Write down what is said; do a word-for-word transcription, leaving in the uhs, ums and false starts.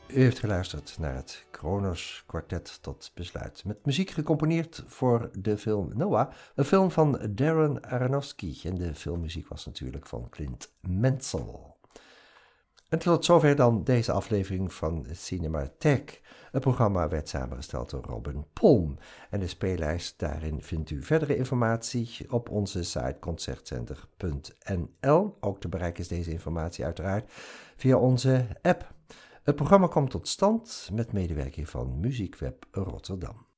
U heeft geluisterd naar het Kronos Kwartet tot besluit. Met muziek gecomponeerd voor de film Noah, een film van Darren Aronofsky. En de filmmuziek was natuurlijk van Clint Mansell. En tot zover dan deze aflevering van Cinematheek. Het programma werd samengesteld door Robin Palm. En de speellijst, daarin vindt u verdere informatie op onze site concertcenter punt n l. Ook te bereiken is deze informatie uiteraard via onze app. Het programma komt tot stand met medewerking van Muziekweb Rotterdam.